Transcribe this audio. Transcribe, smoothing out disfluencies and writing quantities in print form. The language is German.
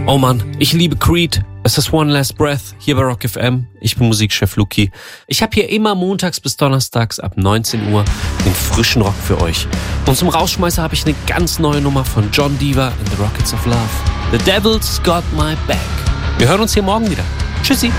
Oh Mann, ich liebe Creed. Es ist One Last Breath hier bei Rock FM. Ich bin Musikchef Luki. Ich habe hier immer montags bis donnerstags ab 19 Uhr den frischen Rock für euch. Und zum Rausschmeißer habe ich eine ganz neue Nummer von John Diva and the Rockets of Love. The Devil's Got My Back. Wir hören uns hier morgen wieder. Tschüssi.